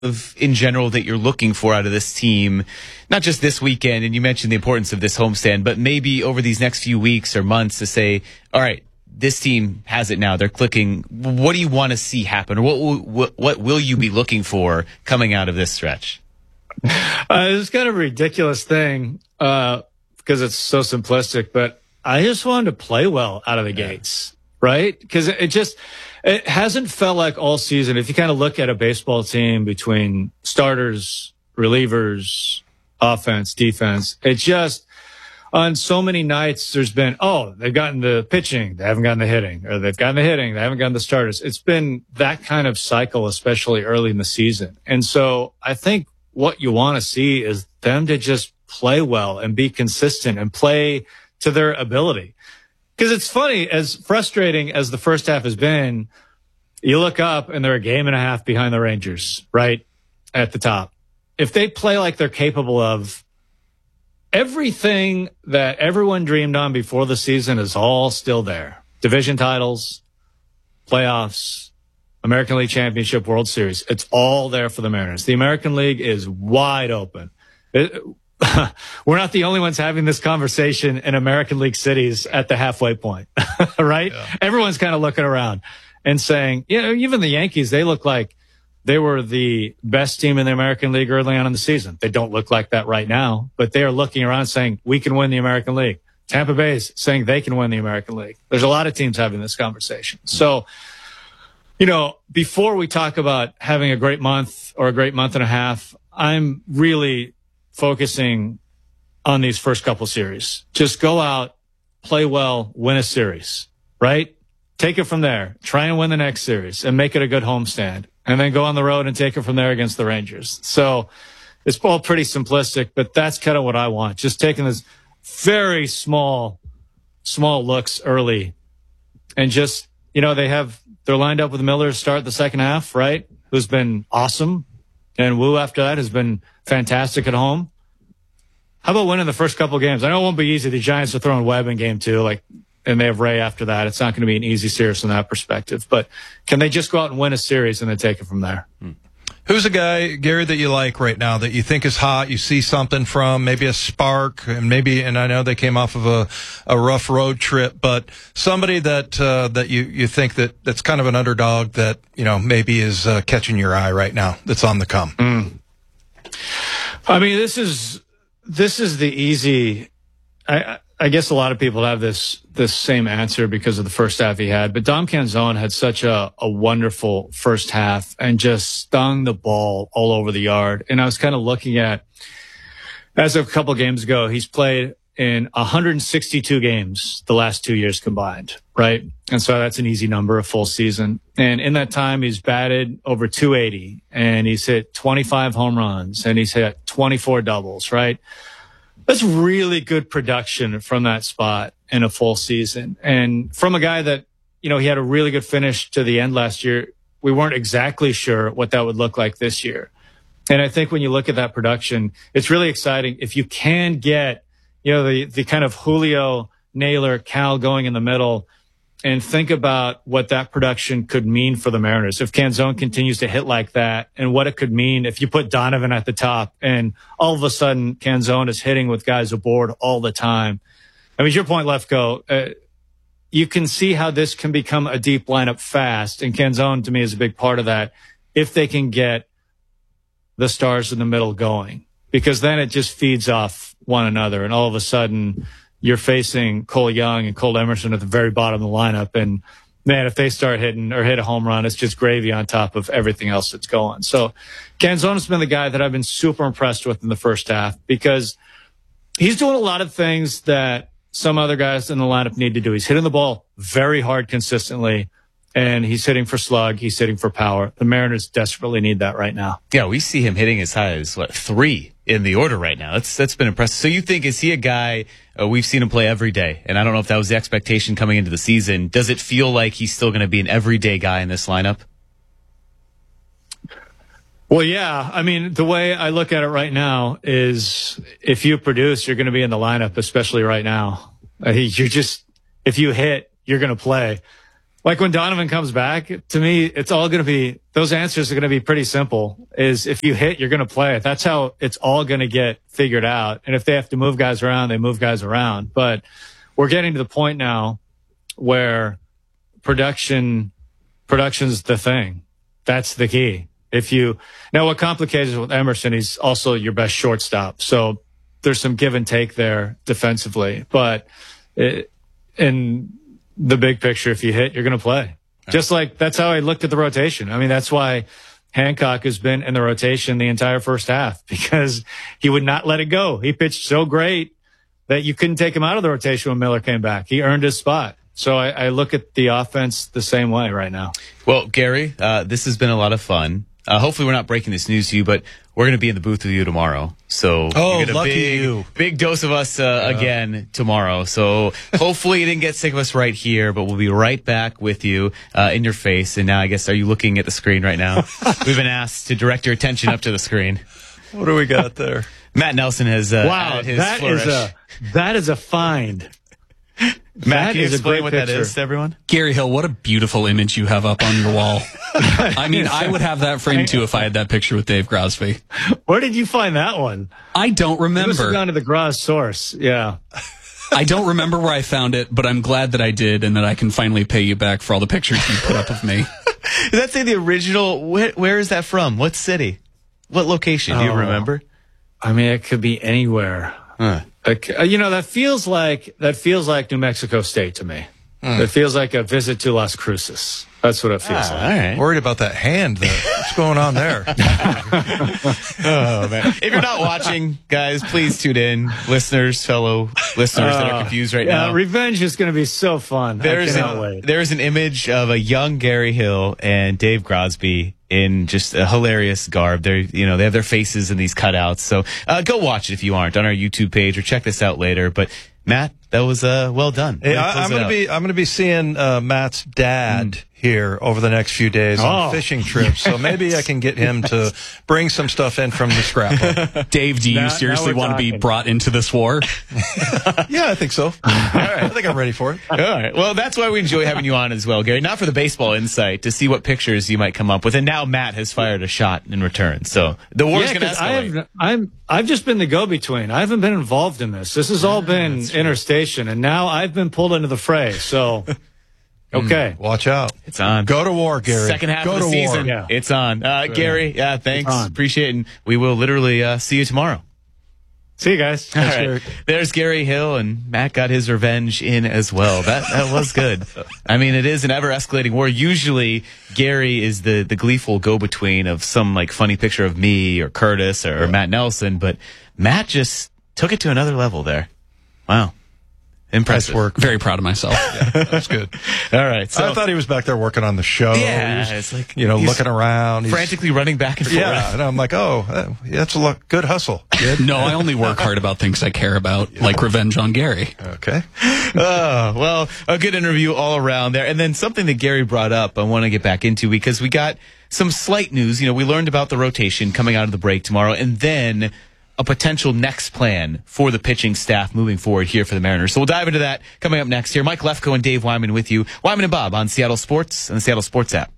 in general that you're looking for out of this team, not just this weekend, and you mentioned the importance of this homestand, but maybe over these next few weeks or months to say, all right, this team has it now. They're clicking. What do you want to see happen? Or what will you be looking for coming out of this stretch? It's kind of a ridiculous thing because it's so simplistic, but I just wanted to play well out of the gates, right? Because it hasn't felt like all season. If you kind of look at a baseball team between starters, relievers, offense, defense, it just, on so many nights, there's been, they've gotten the pitching, they haven't gotten the hitting, or they've gotten the hitting, they haven't gotten the starters. It's been that kind of cycle, especially early in the season. And so I think what you want to see is them to just play well and be consistent and play to their ability. Because it's funny, as frustrating as the first half has been, you look up and they're a game and a half behind the Rangers, right at the top. If they play like they're capable of, everything that everyone dreamed on before the season is all still there. Division titles, playoffs, American League Championship, World Series. It's all there for the Mariners. The American League is wide open. We're not the only ones having this conversation in American League cities at the halfway point, right? Yeah. Everyone's kind of looking around and saying, even the Yankees, they look like they were the best team in the American League early on in the season. They don't look like that right now, but they are looking around saying, we can win the American League. Tampa Bay is saying they can win the American League. There's a lot of teams having this conversation. So, before we talk about having a great month or a great month and a half, I'm really focusing on these first couple series. Just go out, play well, win a series, right? Take it from there. Try and win the next series and make it a good homestand. And then go on the road and take it from there against the Rangers. So it's all pretty simplistic, but that's kind of what I want. Just taking this very small looks early and just, they're lined up with Miller to start the second half, right? Who's been awesome. And Wu after that has been fantastic at home. How about winning the first couple of games? I know it won't be easy. The Giants are throwing Webb in game 2, and they have Ray after that. It's not going to be an easy series from that perspective. But can they just go out and win a series and then take it from there? Who's a guy, Gary, that you like right now that you think is hot, you see something from, maybe a spark, and I know they came off of a rough road trip, but somebody that you think that's kind of an underdog that, maybe is catching your eye right now that's on the come? I mean, this is the easy... I guess a lot of people have this same answer because of the first half he had, but Dom Canzone had such a wonderful first half and just stung the ball all over the yard. And I was kind of looking at, as of a couple of games ago, he's played in 162 games the last 2 years combined, right? And so that's an easy number, a full season. And in that time, he's batted over 280 and he's hit 25 home runs and he's hit 24 doubles, right? That's really good production from that spot in a full season. And from a guy that, he had a really good finish to the end last year, we weren't exactly sure what that would look like this year. And I think when you look at that production, it's really exciting. If you can get, the kind of Julio, Naylor, Cal going in the middle and think about what that production could mean for the Mariners. If Canzone continues to hit like that and what it could mean if you put Donovan at the top and all of a sudden Canzone is hitting with guys aboard all the time. I mean, your point, Lefko, you can see how this can become a deep lineup fast. And Canzone to me is a big part of that if they can get the stars in the middle going, because then it just feeds off one another. And all of a sudden, you're facing Cole Young and Cole Emerson at the very bottom of the lineup. And man, if they start hitting or hit a home run, it's just gravy on top of everything else that's going. So Canzone has been the guy that I've been super impressed with in the first half because he's doing a lot of things that some other guys in the lineup need to do. He's hitting the ball very hard consistently, and he's hitting for slug. He's hitting for power. The Mariners desperately need that right now. Yeah, we see him hitting as high as, 3 in the order right now. That's been impressive. So you think, is he a guy, we've seen him play every day, and I don't know if that was the expectation coming into the season. Does it feel like he's still going to be an everyday guy in this lineup? Well, yeah. I mean, the way I look at it right now is if you produce, you're going to be in the lineup, especially right now. If you hit, you're going to play. Like when Donovan comes back, to me, it's all going to be, those answers are going to be pretty simple. Is if you hit, you're going to play it. That's how it's all going to get figured out. And if they have to move guys around, they move guys around. But we're getting to the point now where production's the thing. That's the key. Now what complicates it with Emerson, he's also your best shortstop. So there's some give and take there defensively, but in the big picture, if you hit, you're going to play. Just like that's how I looked at the rotation. I mean, that's why Hancock has been in the rotation the entire first half, because he would not let it go. He pitched so great that you couldn't take him out of the rotation when Miller came back. He earned his spot. So I look at the offense the same way right now. Well, Gary, this has been a lot of fun. Hopefully we're not breaking this news to you, but we're going to be in the booth with you tomorrow. So you get a big dose of us again tomorrow. So hopefully you didn't get sick of us right here, but we'll be right back with you in your face. And now I guess, are you looking at the screen right now? We've been asked to direct your attention up to the screen. What do we got there? Matt Nelson has added his flourish. That is a find. Matt, can you explain what that is to everyone? Gary Hill, what a beautiful image you have up on your wall. I mean, I would have that framed too if I had that picture with Dave Grosby. Where did you find that one? I don't remember. You must have gone to the Gros source. Yeah. I don't remember where I found it, but I'm glad that I did and that I can finally pay you back for all the pictures you put up of me. Does that say the original? Where is that from? What city? What location? Do you remember? I mean, it could be anywhere. That feels like New Mexico State to me. It feels like a visit to Las Cruces. That's what it feels like. All right. Worried about that hand there. What's going on there? Oh, man. If you're not watching, guys, please tune in. Fellow listeners that are confused right now. Revenge is going to be so fun. There's an image of a young Gary Hill and Dave Grosby in just a hilarious garb. They have their faces in these cutouts. So go watch it if you aren't on our YouTube page, or check this out later. But Matt, that was well done. Hey, I'm going to be seeing Matt's dad here over the next few days on a fishing trip. So maybe I can get him to bring some stuff in from the scrapbook. Dave, do you seriously want to be brought into this war? Yeah, I think so. All right, I think I'm ready for it. All right. Well, that's why we enjoy having you on as well, Gary. Not for the baseball insight, to see what pictures you might come up with. And now Matt has fired a shot in return. So the war's going to escalate. I've just been the go-between. I haven't been involved in this. This has all been interstation, and now I've been pulled into the fray. So, okay. Watch out. It's on. Go to war, Gary. Second half of the season. Yeah. It's on. Gary, thanks. Appreciate it. And we will literally see you tomorrow. See you guys. All right. There's Gary Hill, and Matt got his revenge in as well. That was good. I mean, it is an ever-escalating war. Usually, Gary is the gleeful go-between of some funny picture of me or Curtis or Matt Nelson, but Matt just took it to another level there. Wow. Impressive. Nice work. Very proud of myself. Yeah, that's good. All right. So I thought he was back there working on the show. Yeah, it's like looking around, frantically running back and forth. Yeah, and I'm like, that's a good hustle. Good. No, I only work hard about things I care about, like revenge on Gary. Okay. Well, a good interview all around there, and then something that Gary brought up, I want to get back into because we got some slight news. We learned about the rotation coming out of the break tomorrow, and then a potential next plan for the pitching staff moving forward here for the Mariners. So we'll dive into that coming up next here. Mike Lefko and Dave Wyman with you. Wyman and Bob on Seattle Sports and the Seattle Sports app.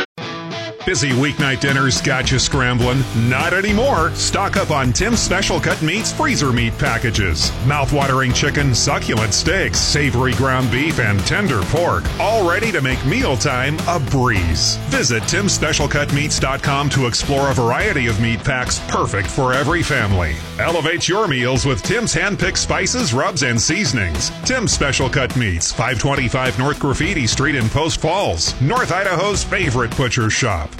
Busy weeknight dinners got you scrambling? Not anymore. Stock up on Tim's Special Cut Meats freezer meat packages. Mouth-watering chicken, succulent steaks, savory ground beef, and tender pork. All ready to make mealtime a breeze. Visit Tim'sSpecialCutMeats.com to explore a variety of meat packs perfect for every family. Elevate your meals with Tim's hand-picked spices, rubs, and seasonings. Tim's Special Cut Meats, 525 North Graffiti Street in Post Falls, North Idaho's favorite butcher shop.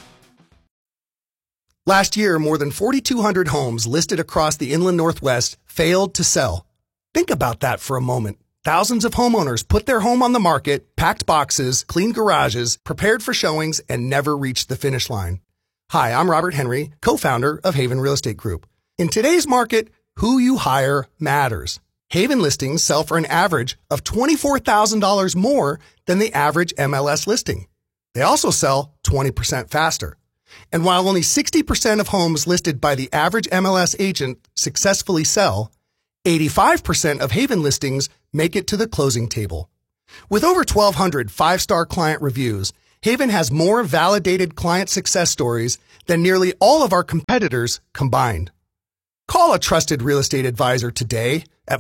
Last year, more than 4,200 homes listed across the inland Northwest failed to sell. Think about that for a moment. Thousands of homeowners put their home on the market, packed boxes, cleaned garages, prepared for showings, and never reached the finish line. Hi, I'm Robert Henry, co-founder of Haven Real Estate Group. In today's market, who you hire matters. Haven listings sell for an average of $24,000 more than the average MLS listing. They also sell 20% faster. And while only 60% of homes listed by the average MLS agent successfully sell, 85% of Haven listings make it to the closing table. With over 1,200 five-star client reviews, Haven has more validated client success stories than nearly all of our competitors combined. Call a trusted real estate advisor today at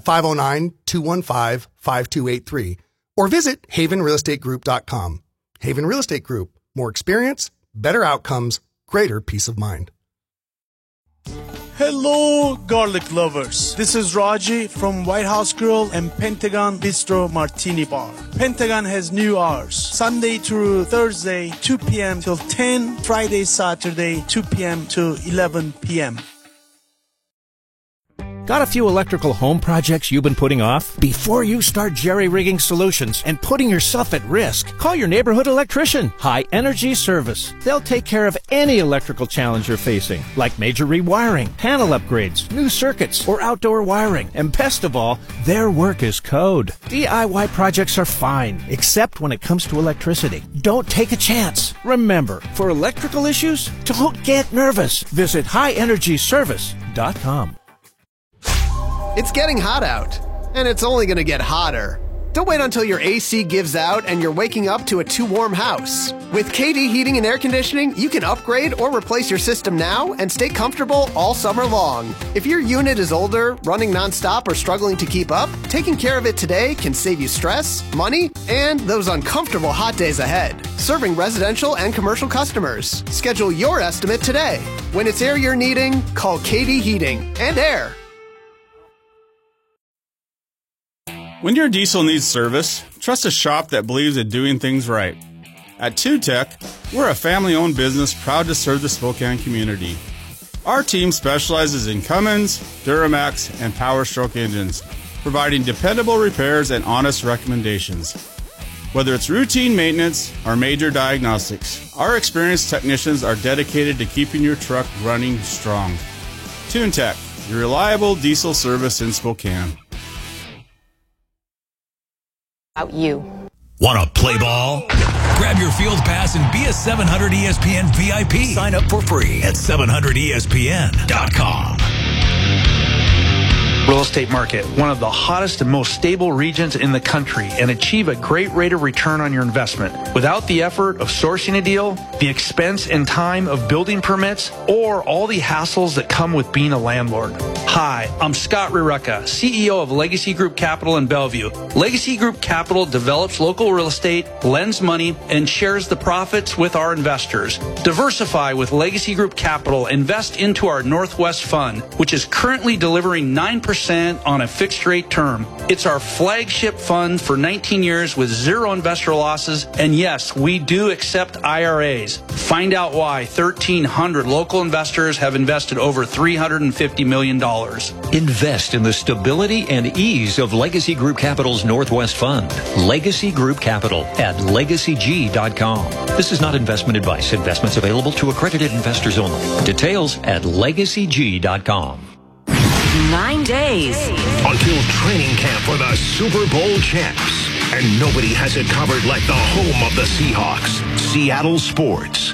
509-215-5283 or visit havenrealestategroup.com. Haven Real Estate Group. More experience, better outcomes, greater peace of mind. Hello, garlic lovers. This is Raji from White House Grill and Pentagon Bistro Martini Bar. Pentagon has new hours. Sunday through Thursday, 2 p.m. till 10. Friday, Saturday, 2 p.m. to 11 p.m. Got a few electrical home projects you've been putting off? Before you start jerry-rigging solutions and putting yourself at risk, call your neighborhood electrician, High Energy Service. They'll take care of any electrical challenge you're facing, like major rewiring, panel upgrades, new circuits, or outdoor wiring. And best of all, their work is code. DIY projects are fine, except when it comes to electricity. Don't take a chance. Remember, for electrical issues, don't get nervous. Visit highenergyservice.com. It's getting hot out, and it's only going to get hotter. Don't wait until your AC gives out and you're waking up to a too warm house. With KD Heating and Air Conditioning, you can upgrade or replace your system now and stay comfortable all summer long. If your unit is older, running nonstop, or struggling to keep up, taking care of it today can save you stress, money, and those uncomfortable hot days ahead. Serving residential and commercial customers. Schedule your estimate today. When it's air you're needing, call KD Heating and Air. When your diesel needs service, trust a shop that believes in doing things right. At TuTech, we're a family-owned business proud to serve the Spokane community. Our team specializes in Cummins, Duramax, and Powerstroke engines, providing dependable repairs and honest recommendations. Whether it's routine maintenance or major diagnostics, our experienced technicians are dedicated to keeping your truck running strong. TuneTech, your reliable diesel service in Spokane. About you. Want to play ball? Grab your field pass and be a 700 ESPN VIP. Sign up for free at 700ESPN.com. Real estate market, one of the hottest and most stable regions in the country, and achieve a great rate of return on your investment without the effort of sourcing a deal, the expense and time of building permits, or all the hassles that come with being a landlord. Hi, I'm Scott Rireka, CEO of Legacy Group Capital in Bellevue. Legacy Group Capital develops local real estate, lends money, and shares the profits with our investors. Diversify with Legacy Group Capital. Invest into our Northwest Fund, which is currently delivering 9% on a fixed rate term. It's our flagship fund for 19 years with zero investor losses. And yes, we do accept IRAs. Find out why 1,300 local investors have invested over $350 million. Invest in the stability and ease of Legacy Group Capital's Northwest Fund. Legacy Group Capital at legacyg.com. This is not investment advice. Investments available to accredited investors only. Details at legacyg.com. 9 days until training camp for the Super Bowl champs. And nobody has it covered like the home of the Seahawks, Seattle Sports.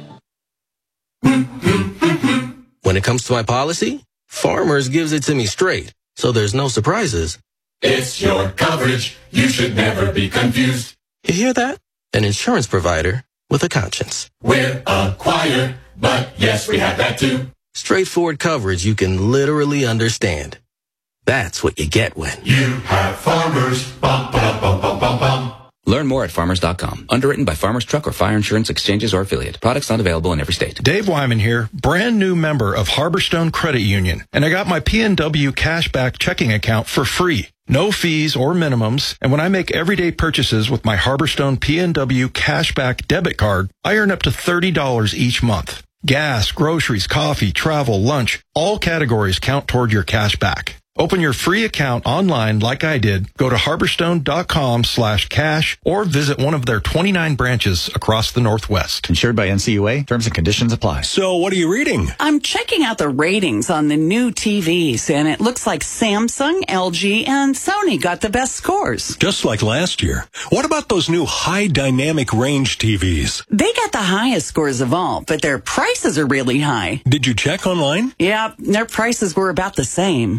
When it comes to my policy, Farmers gives it to me straight, so there's no surprises. It's your coverage. You should never be confused. You hear that? An insurance provider with a conscience. We're acquired, but yes, we have that too. Straightforward coverage you can literally understand. That's what you get when you have Farmers. Bum, bum, bum, bum, bum, bum. Learn more at farmers.com. Underwritten by Farmers Truck or Fire Insurance Exchanges or affiliate. Products not available in every state. Dave Wyman here, brand new member of Harborstone Credit Union. And I got my PNW cashback checking account for free. No fees or minimums. And when I make everyday purchases with my Harborstone PNW cashback debit card, I earn up to $30 each month. Gas, groceries, coffee, travel, lunch, all categories count toward your cashback. Open your free account online like I did. Go to harborstone.com/cash or visit one of their 29 branches across the Northwest. Insured by NCUA. Terms and conditions apply. So what are you reading? I'm checking out the ratings on the new TVs, and it looks like Samsung, LG, and Sony got the best scores. Just like last year. What about those new high dynamic range TVs? They got the highest scores of all, but their prices are really high. Did you check online? Yeah, their prices were about the same. Well,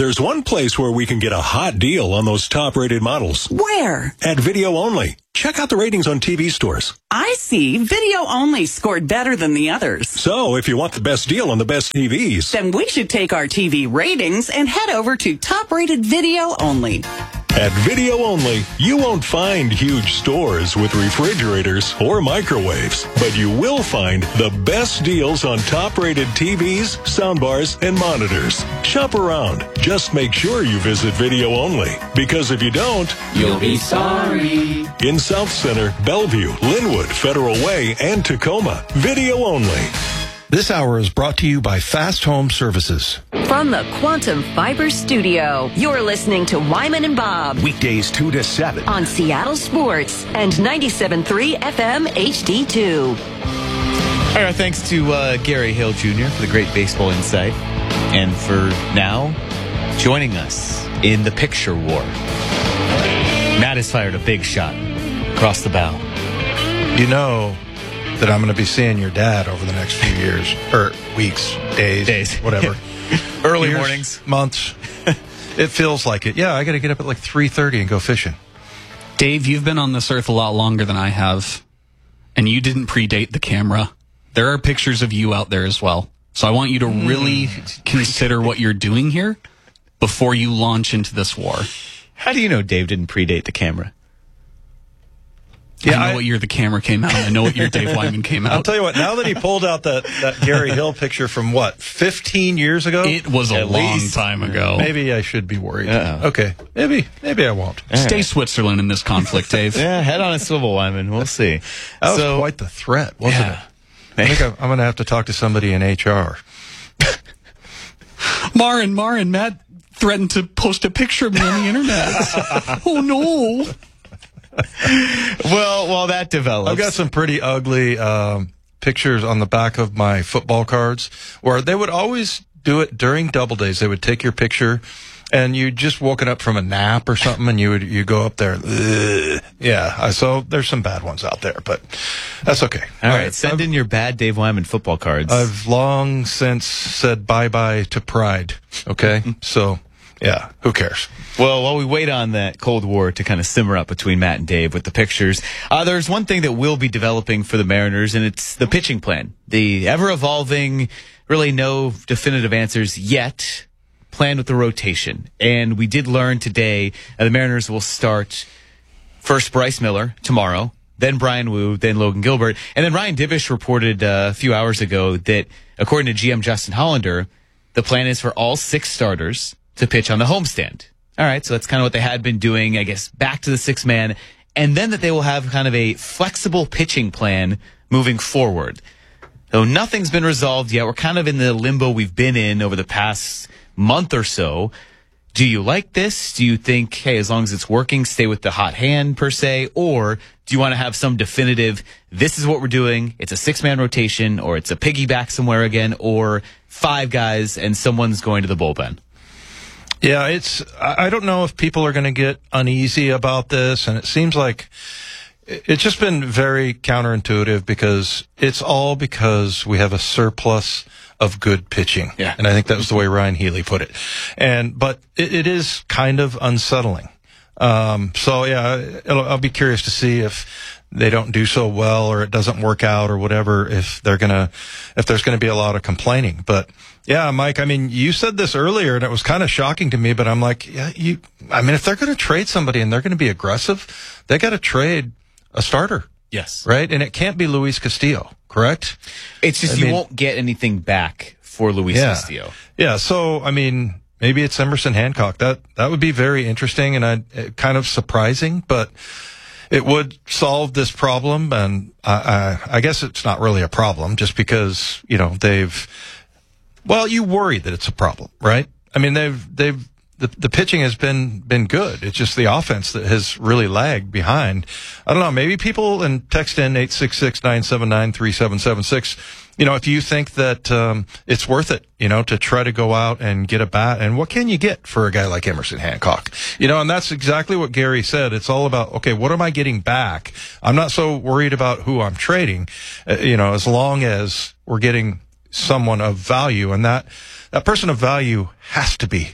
There's one place where we can get a hot deal on those top-rated models. Where? At Video Only. Check out the ratings on TV stores. I see. Video Only scored better than the others. So, if you want the best deal on the best TVs, then we should take our TV ratings and head over to top-rated Video Only. At Video Only, you won't find huge stores with refrigerators or microwaves, but you will find the best deals on top-rated TVs, soundbars, and monitors. Shop around. Just make sure you visit Video Only, because if you don't, you'll be sorry. In South Center, Bellevue, Linwood, Federal Way, and Tacoma, Video Only. This hour is brought to you by Fast Home Services. From the Quantum Fiber Studio, you're listening to Wyman and Bob. Weekdays 2 to 7. On Seattle Sports and 97.3 FM HD2. Hey, our thanks to Gary Hill Jr. for the great baseball insight. And for now, joining us in the picture war. Matt has fired a big shot across the bow. You know that I'm going to be seeing your dad over the next few years, or weeks, days. Whatever. Early years, mornings. Months. It feels like it. Yeah, I got to get up at like 3:30 and go fishing. Dave, you've been on this earth a lot longer than I have, and you didn't predate the camera. There are pictures of you out there as well. So I want you to really consider what you're doing here before you launch into this war. How do you know Dave didn't predate the camera? Yeah, I know what year the camera came out. I know what year Dave Wyman came out. I'll tell you what, now that he pulled out that Gary Hill picture from, 15 years ago? It was a long time ago. Maybe I should be worried. Okay, maybe I won't. Stay Switzerland in this conflict, Dave. Yeah, head on a swivel, Wyman. We'll see. That was quite the threat, wasn't it? I think I'm going to have to talk to somebody in HR. Marin, Matt threatened to post a picture of me on the internet. Oh, no. Well, while that develops, I've got some pretty ugly pictures on the back of my football cards where they would always do it during double days. They would take your picture and you just woken up from a nap or something and you go up there. Yeah. So there's some bad ones out there, but that's okay. All right. Send in your bad Dave Wyman football cards. I've long since said bye-bye to pride. Okay. So yeah, who cares? Well, while we wait on that Cold War to kind of simmer up between Matt and Dave with the pictures, there's one thing that will be developing for the Mariners, and it's the pitching plan. The ever-evolving, really no definitive answers yet, plan with the rotation. And we did learn today the Mariners will start first Bryce Miller tomorrow, then Brian Wu, then Logan Gilbert. And then Ryan Divish reported a few hours ago that, according to GM Justin Hollander, the plan is for all 6 starters to pitch on the homestand. All right, so that's kind of what they had been doing, I guess, back to the 6-man, and then that they will have kind of a flexible pitching plan moving forward. Though nothing's been resolved yet, we're kind of in the limbo we've been in over the past month or so. Do you like this? Do you think, hey, as long as it's working, stay with the hot hand per se? Or do you want to have some definitive, this is what we're doing, it's a 6-man rotation, or it's a piggyback somewhere again, or 5 guys and someone's going to the bullpen? Yeah, I don't know if people are going to get uneasy about this, and it seems like it's just been very counterintuitive because it's all because we have a surplus of good pitching. Yeah. And I think that was the way Ryan Healy put it. But it is kind of unsettling. So yeah, I'll be curious to see if they don't do so well or it doesn't work out or whatever, if there's going to be a lot of complaining. But yeah, Mike, I mean, you said this earlier and it was kind of shocking to me, but I'm like, yeah, if they're going to trade somebody and they're going to be aggressive, they got to trade a starter. Yes. Right? And it can't be Luis Castillo, correct? It's just you won't get anything back for Luis Castillo. Yeah. So, I mean, maybe it's Emerson Hancock. That would be very interesting and kind of surprising, but it would solve this problem. And I guess it's not really a problem just because, you worry that it's a problem, right? I mean, the pitching has been good. It's just the offense that has really lagged behind. I don't know. Maybe people and text in 866-979-3776. If you think that it's worth it, to try to go out and get a bat, and what can you get for a guy like Emerson Hancock? And that's exactly what Gary said. It's all about, okay, what am I getting back? I'm not so worried about who I'm trading, as long as we're getting someone of value, and that person of value has to be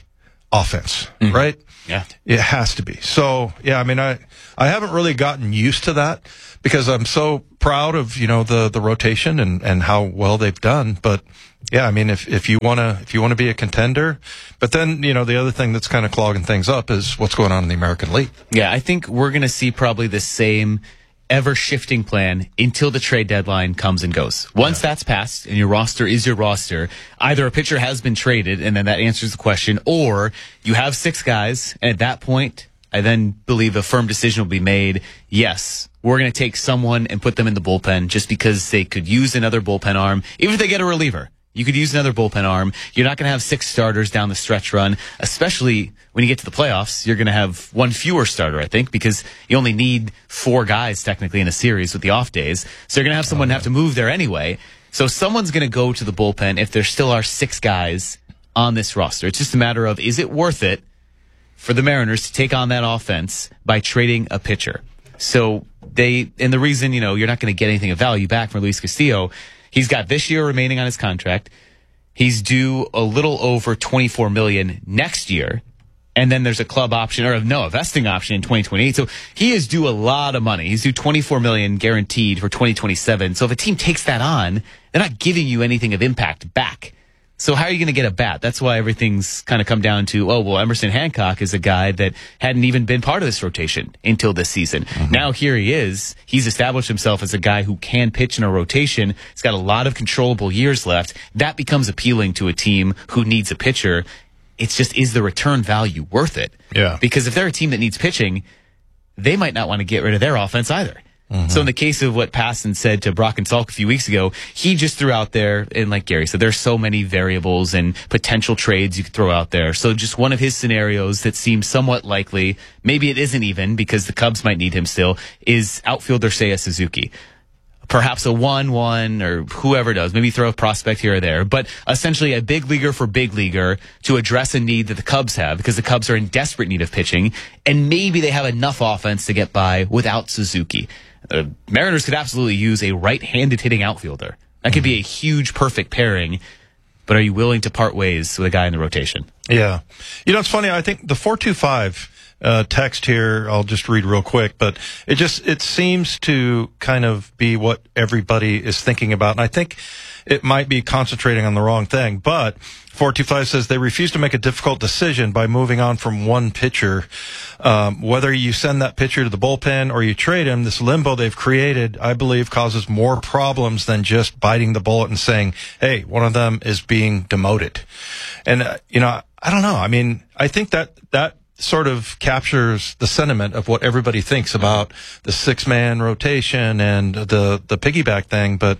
offense, right? Yeah. It has to be. So, yeah, I mean, I haven't really gotten used to that because I'm so proud of, the rotation and how well they've done. But yeah, I mean, if you want to be a contender, but then, the other thing that's kind of clogging things up is what's going on in the American League. Yeah, I think we're going to see probably the same ever-shifting plan until the trade deadline comes and goes. Once that's passed and your roster is your roster, either a pitcher has been traded and then that answers the question, or you have 6 guys, and at that point, I then believe a firm decision will be made. Yes, we're going to take someone and put them in the bullpen just because they could use another bullpen arm, even if they get a reliever. You could use another bullpen arm. You're not going to have 6 starters down the stretch run, especially when you get to the playoffs. You're going to have 1 fewer starter, I think, because you only need 4 guys technically in a series with the off days. So you're going to have someone have to move there anyway. So someone's going to go to the bullpen if there still are 6 guys on this roster. It's just a matter of, is it worth it for the Mariners to take on that offense by trading a pitcher? So and the reason, you're not going to get anything of value back from Luis Castillo, he's got this year remaining on his contract. He's due a little over $24 million next year. And then there's a club option, a vesting option in 2028. So he is due a lot of money. He's due $24 million guaranteed for 2027. So if a team takes that on, they're not giving you anything of impact back. So how are you going to get a bat? That's why everything's kind of come down to, Emerson Hancock is a guy that hadn't even been part of this rotation until this season. Mm-hmm. Now here he is. He's established himself as a guy who can pitch in a rotation. He's got a lot of controllable years left. That becomes appealing to a team who needs a pitcher. It's just, is the return value worth it? Yeah. Because if they're a team that needs pitching, they might not want to get rid of their offense either. Mm-hmm. So in the case of what Passan said to Brock and Salk a few weeks ago, he just threw out there, and like Gary said, there's so many variables and potential trades you could throw out there. So just one of his scenarios that seems somewhat likely, maybe it isn't even because the Cubs might need him still, is outfielder Seiya Suzuki. Perhaps a 1-1 or whoever does. Maybe throw a prospect here or there. But essentially a big leaguer for big leaguer to address a need that the Cubs have because the Cubs are in desperate need of pitching. And maybe they have enough offense to get by without Suzuki. Mariners could absolutely use a right-handed hitting outfielder. That could be a huge, perfect pairing. But are you willing to part ways with a guy in the rotation? Yeah. It's funny. I think the 425 text here, I'll just read real quick, but it seems to kind of be what everybody is thinking about. And I think it might be concentrating on the wrong thing, but 425 says they refuse to make a difficult decision by moving on from one pitcher. Whether you send that pitcher to the bullpen or you trade him, this limbo they've created, I believe, causes more problems than just biting the bullet and saying, hey, one of them is being demoted. And, I don't know. I mean, I think that sort of captures the sentiment of what everybody thinks about the 6-man rotation and the piggyback thing. But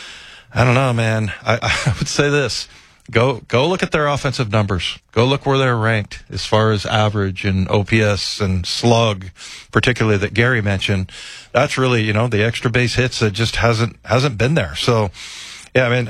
I don't know, man. I would say this. Go look at their offensive numbers. Go look where they're ranked as far as average and OPS and slug, particularly that Gary mentioned. That's really, the extra base hits that just hasn't been there. So, yeah, I mean,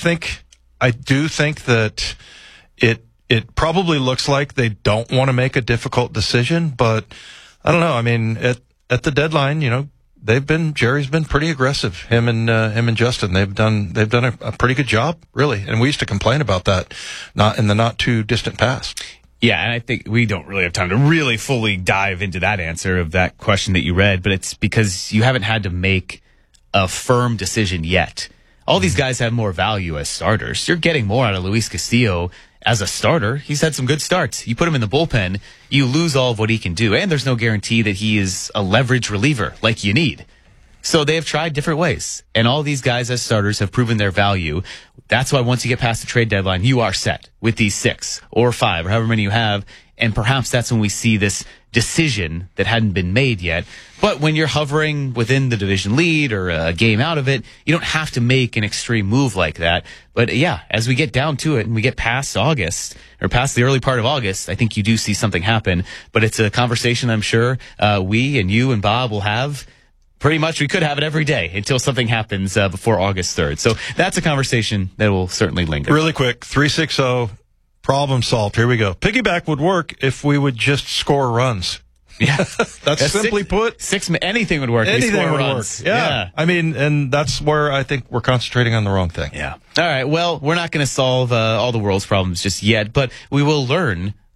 I do think that it probably looks like they don't want to make a difficult decision, but I don't know. I mean, at the deadline, Jerry's been pretty aggressive. Him and Justin, they've done a pretty good job, really. And we used to complain about that, not in the not too distant past. Yeah, and I think we don't really have time to really fully dive into that answer of that question that you read, but it's because you haven't had to make a firm decision yet. All these guys have more value as starters. You're getting more out of Luis Castillo as a starter. He's had some good starts. You put him in the bullpen, you lose all of what he can do, and there's no guarantee that he is a leverage reliever like you need. So they have tried different ways, and all these guys as starters have proven their value. That's why once you get past the trade deadline, you are set with these 6 or 5 or however many you have, and perhaps that's when we see this decision that hadn't been made yet. But when you're hovering within the division lead or a game out of it, you don't have to make an extreme move like that. But yeah, as we get down to it and we get past August or past the early part of August, I think you do see something happen. But it's a conversation I'm sure we and you and Bob will have. Pretty much we could have it every day until something happens before August 3rd. So that's a conversation that will certainly linger. Really quick, 360, problem solved. Here we go. Piggyback would work if we would just score runs. Yeah. That's simply put. Anything would work. Anything would work. Yeah. I mean, and that's where I think we're concentrating on the wrong thing. Yeah. All right. Well, we're not going to solve all the world's problems just yet, but we will learn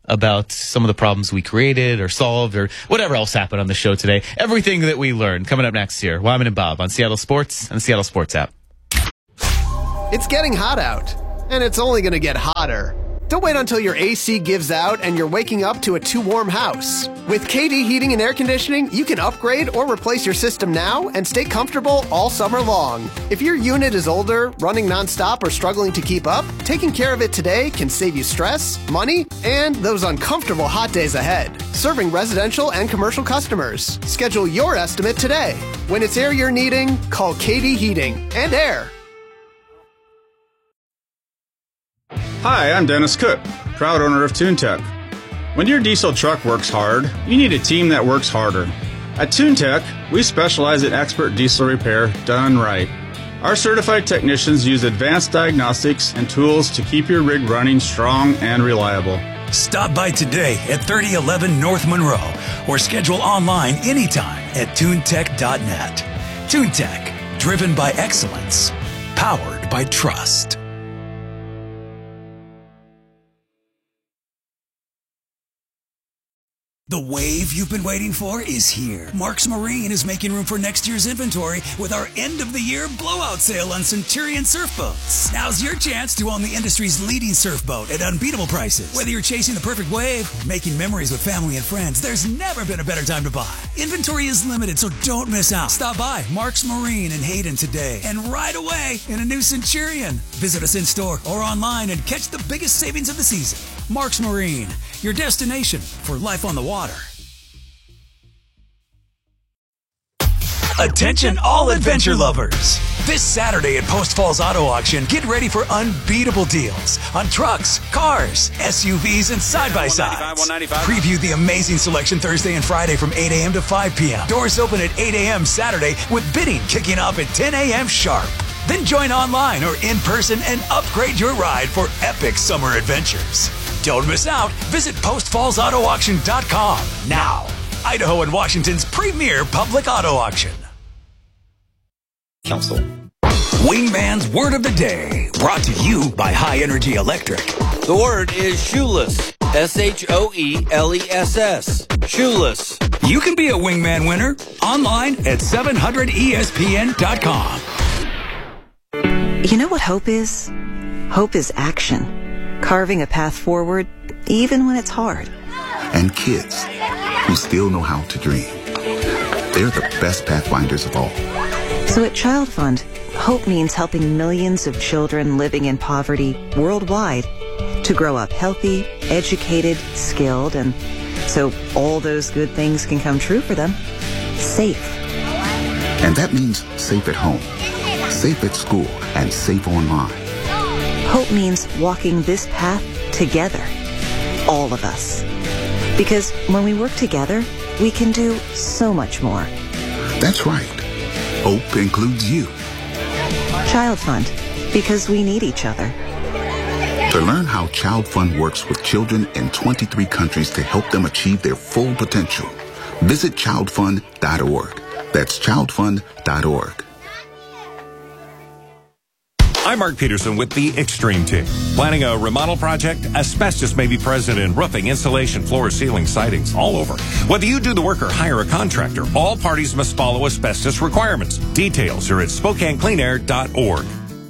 about some of the problems we created or solved or whatever else happened on the show today. Everything that we learned coming up next year. Wyman and Bob on Seattle Sports and the Seattle Sports app. It's getting hot out, and it's only going to get hotter. Don't wait until your AC gives out and you're waking up to a too warm house. With KD Heating and Air Conditioning, you can upgrade or replace your system now and stay comfortable all summer long. If your unit is older, running nonstop, or struggling to keep up, taking care of it today can save you stress, money, and those uncomfortable hot days ahead. Serving residential and commercial customers. Schedule your estimate today. When it's air you're needing, call KD Heating and Air. Hi, I'm Dennis Cook, proud owner of TuneTech. When your diesel truck works hard, you need a team that works harder. At TuneTech, we specialize in expert diesel repair done right. Our certified technicians use advanced diagnostics and tools to keep your rig running strong and reliable. Stop by today at 3011 North Monroe or schedule online anytime at tunetech.net. TuneTech, driven by excellence, powered by trust. The wave you've been waiting for is here. Marks Marine is making room for next year's inventory with our end-of-the-year blowout sale on Centurion surf boats. Now's your chance to own the industry's leading surf boat at unbeatable prices. Whether you're chasing the perfect wave or making memories with family and friends, there's never been a better time to buy. Inventory is limited, so don't miss out. Stop by Marks Marine in Hayden today and ride away in a new Centurion. Visit us in-store or online and catch the biggest savings of the season. Marks Marine, your destination for life on the water. Attention all adventure lovers. This Saturday at Post Falls Auto Auction, get ready for unbeatable deals on trucks, cars, SUVs, and side-by-sides. Preview the amazing selection Thursday and Friday from 8 a.m. to 5 p.m. Doors open at 8 a.m. Saturday with bidding kicking off at 10 a.m. sharp. Then join online or in person and upgrade your ride for epic summer adventures. Don't miss out. Visit postfallsautoauction.com now. Idaho and Washington's premier public auto auction. Council. Wingman's Word of the Day, brought to you by High Energy Electric. The word is shoeless. S-H-O-E-L-E-S-S. Shoeless. You can be a Wingman winner online at 700ESPN.com. You know what hope is? Hope is action. Carving a path forward, even when it's hard. And kids who still know how to dream. They're the best pathfinders of all. So at Child Fund, hope means helping millions of children living in poverty worldwide to grow up healthy, educated, skilled, and so all those good things can come true for them. Safe. And that means safe at home, safe at school, and safe online. Hope means walking this path together. All of us. Because when we work together, we can do so much more. That's right. Hope includes you. Child Fund. Because we need each other. To learn how Child Fund works with children in 23 countries to help them achieve their full potential, visit childfund.org. That's childfund.org. I'm Mark Peterson with the Extreme Team. Planning a remodel project? Asbestos may be present in roofing, insulation, floors, ceilings, sidings, all over. Whether you do the work or hire a contractor, all parties must follow asbestos requirements. Details are at SpokaneCleanAir.org.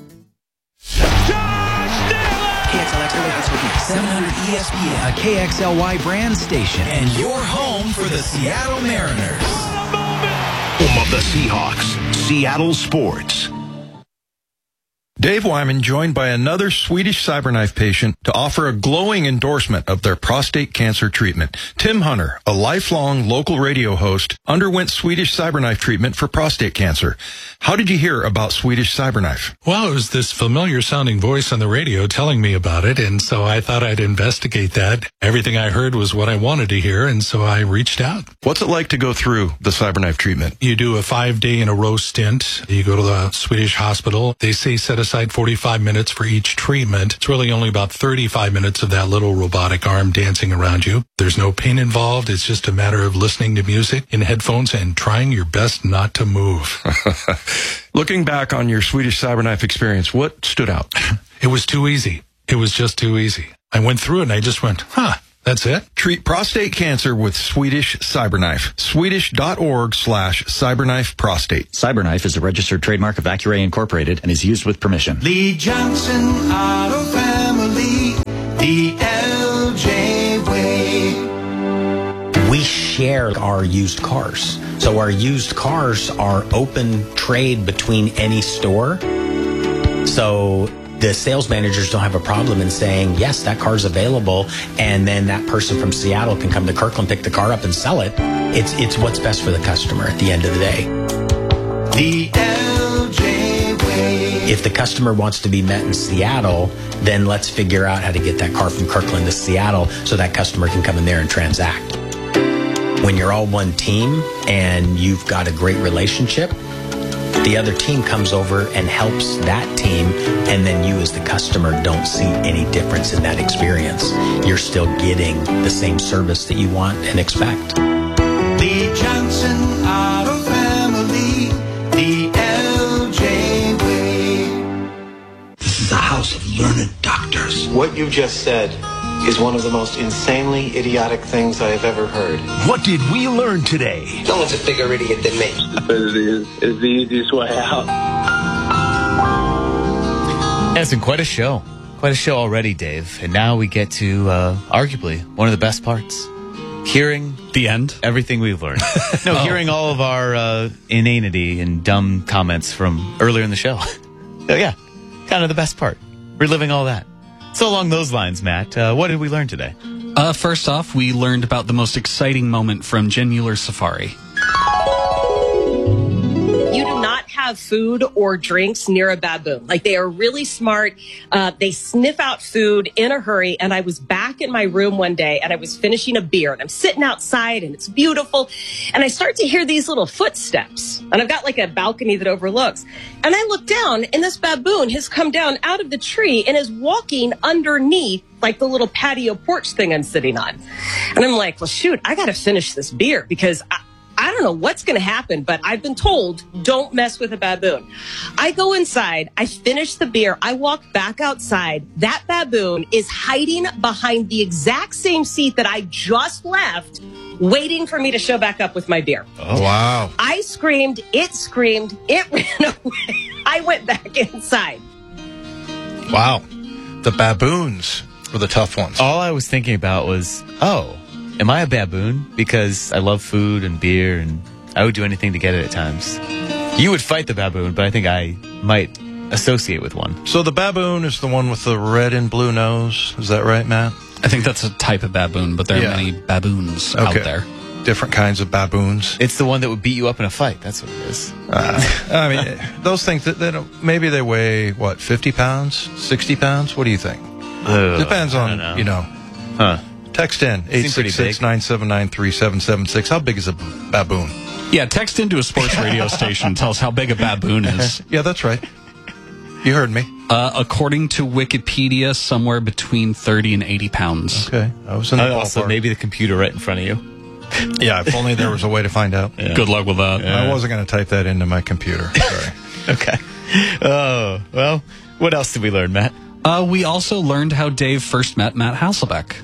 700 ESPN, a KXLY brand station, and your home for the Seattle Mariners. Home of the Seahawks, Seattle Sports. Dave Wyman joined by another Swedish CyberKnife patient to offer a glowing endorsement of their prostate cancer treatment. Tim Hunter, a lifelong local radio host, underwent Swedish CyberKnife treatment for prostate cancer. How did you hear about Swedish CyberKnife? Well, it was this familiar sounding voice on the radio telling me about it, and so I thought I'd investigate that. Everything I heard was what I wanted to hear, and so I reached out. What's it like to go through the CyberKnife treatment? You do a 5-day-in-a-row stint. You go to the Swedish hospital. They say set aside 45 minutes for each treatment. It's really only about 35 minutes of that little robotic arm dancing around you. There's no pain involved. It's just a matter of listening to music in headphones and trying your best not to move. Looking back on your Swedish CyberKnife experience, what stood out? It was too easy. It was just too easy. I went through it and I just went, That's it? Treat prostate cancer with Swedish CyberKnife. Swedish.org/CyberKnife Prostate. CyberKnife is a registered trademark of Accuray Incorporated and is used with permission. Lee Johnson Auto Family, the LJ way. We share our used cars. So our used cars are open trade between any store. So the sales managers don't have a problem in saying, yes, that car's available, and then that person from Seattle can come to Kirkland, pick the car up and sell it. It's what's best for the customer at the end of the day. The LJ way. If the customer wants to be met in Seattle, then let's figure out how to get that car from Kirkland to Seattle so that customer can come in there and transact. When you're all one team and you've got a great relationship, the other team comes over and helps that team, and then you as the customer don't see any difference in that experience. You're still getting the same service that you want and expect. Lee Johnson Auto Family, the LJ way. This is a house of learned doctors. What you just said is one of the most insanely idiotic things I have ever heard. What did we learn today? No one's a bigger idiot than me. Stupidity is the easiest way out. It's been quite a show. Quite a show already, Dave. And now we get to arguably one of the best parts. Hearing the end, everything we've learned. No, hearing all of our inanity and dumb comments from earlier in the show. So yeah, kind of the best part. Reliving all that. So along those lines, Matt, what did we learn today? First off, we learned about the most exciting moment from Jen Mueller's Safari. You do not have food or drinks near a baboon. Like, they are really smart. They sniff out food in a hurry. And I was back in my room one day and I was finishing a beer and I'm sitting outside and it's beautiful. And I start to hear these little footsteps. And I've got like a balcony that overlooks. And I look down and this baboon has come down out of the tree and is walking underneath like the little patio porch thing I'm sitting on. And I'm like, well, shoot, I got to finish this beer because I don't know what's going to happen, but I've been told don't mess with a baboon. I go inside, I finish the beer, I walk back outside. That baboon is hiding behind the exact same seat that I just left, waiting for me to show back up with my beer. Oh, wow. I screamed, it ran away. I went back inside. Wow. The baboons were the tough ones. All I was thinking about was, am I a baboon? Because I love food and beer, and I would do anything to get it at times. You would fight the baboon, but I think I might associate with one. So the baboon is the one with the red and blue nose. Is that right, Matt? I think that's a type of baboon, but there are many baboons out there. Different kinds of baboons. It's the one that would beat you up in a fight. That's what it is. I mean, those things, maybe they weigh, 50 pounds, 60 pounds? What do you think? Depends on, Huh. Text in 866-979-3776. How big is a baboon? Yeah, text into a sports radio station and tell us how big a baboon is. Yeah, that's right. You heard me. According to Wikipedia, somewhere between 30 and 80 pounds. Okay. I was in the also, maybe the computer right in front of you. Yeah, if only there was a way to find out. Yeah. Good luck with that. Yeah. I wasn't going to type that into my computer. Sorry. Okay. Oh, well, what else did we learn, Matt? We also learned how Dave first met Matt Hasselbeck.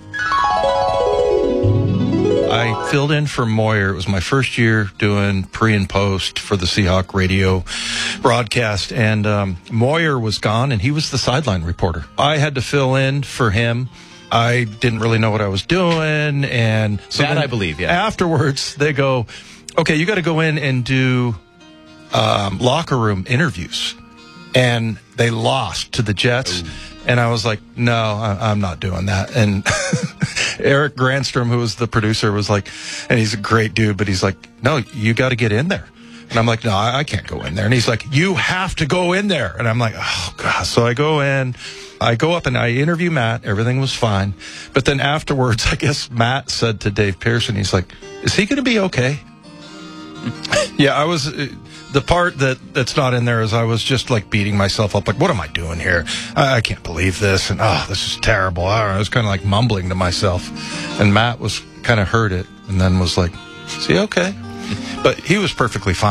I filled in for Moyer. It was my first year doing pre and post for the Seahawk radio broadcast, and Moyer was gone, and he was the sideline reporter. I had to fill in for him. I didn't really know what I was doing, and so that I believe, yeah. Afterwards, they go, okay, you got to go in and do locker room interviews, and they lost to the Jets. Ooh. And I was like, no, I'm not doing that. And Eric Grandstrom, who was the producer, was like, and he's a great dude, but he's like, no, you got to get in there. And I'm like, no, I can't go in there. And he's like, you have to go in there. And I'm like, oh, God. So I go in, I go up and I interview Matt. Everything was fine. But then afterwards, I guess Matt said to Dave Pearson, he's like, is he going to be okay? Yeah, I was... The part that's not in there is I was just like beating myself up. Like, what am I doing here? I can't believe this. And, this is terrible. I was kind of like mumbling to myself. And Matt was kind of heard it and then was like, is he okay? But he was perfectly fine.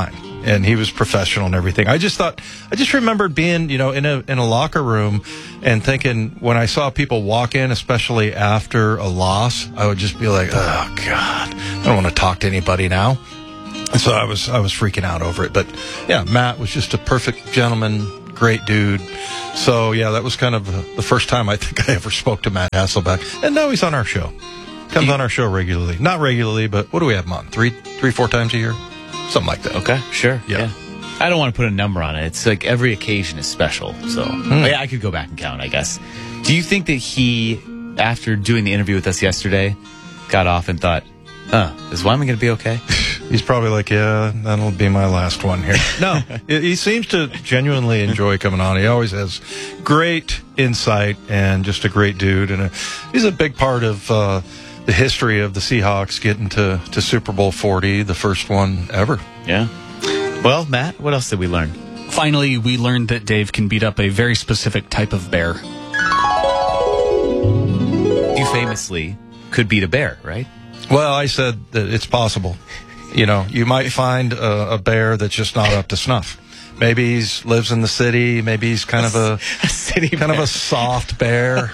and he was professional and everything. I just remembered being, in a locker room and thinking when I saw people walk in, especially after a loss, I would just be like, oh God, I don't want to talk to anybody now. And so I was freaking out over it. But yeah, Matt was just a perfect gentleman, great dude. So yeah, that was kind of the first time I think I ever spoke to Matt Hasselbeck. And now he's on our show. Comes on our show regularly. Not regularly, but what do we have him on? 3-4 times a year? Something like that. Okay, sure. Yeah. I don't want to put a number on it. It's like every occasion is special. So yeah, I could go back and count, I guess. Do you think that he, after doing the interview with us yesterday, got off and thought, is Wyman going to be okay? He's probably like, yeah, that'll be my last one here. No, he seems to genuinely enjoy coming on. He always has great insight and just a great dude. And he's a big part of the history of the Seahawks getting to Super Bowl 40, the first one ever. Yeah. Well, Matt, what else did we learn? Finally, we learned that Dave can beat up a very specific type of bear. You famously could beat a bear, right? Well, I said that it's possible. You might find a bear that's just not up to snuff. Maybe he lives in the city. Maybe he's kind of a city kind of a soft bear.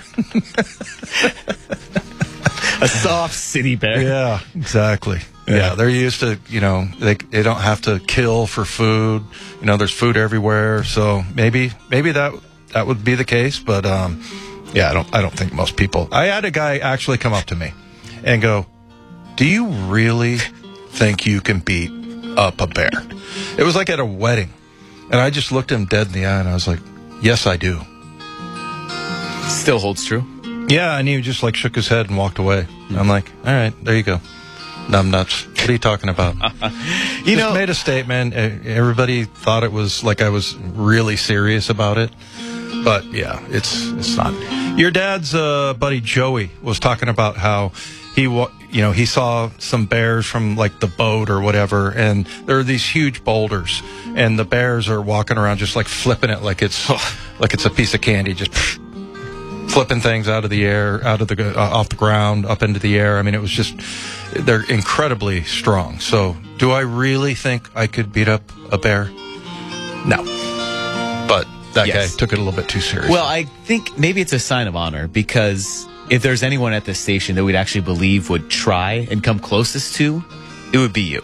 A soft city bear. Yeah, exactly. Yeah, they're used to, they don't have to kill for food. There's food everywhere. So maybe that would be the case. But yeah, I don't think most people. I had a guy actually come up to me and go, "Do you really think you can beat up a bear?" It was like at a wedding. And I just looked him dead in the eye and I was like, "Yes, I do." Still holds true. Yeah, and he just shook his head and walked away. I'm like, all right, there you go. Numbnuts. What are you talking about? Just made a statement. Everybody thought it was like I was really serious about it. But yeah, it's not. Your dad's buddy Joey was talking about how he saw some bears from the boat or whatever, and there are these huge boulders, and the bears are walking around just flipping it like it's a piece of candy, just flipping things out of the air, off the ground, up into the air. I mean, it was just, they're incredibly strong. So, do I really think I could beat up a bear? No. But that guy took it a little bit too seriously. Well, I think maybe it's a sign of honor, because if there's anyone at this station that we'd actually believe would try and come closest to, it would be you.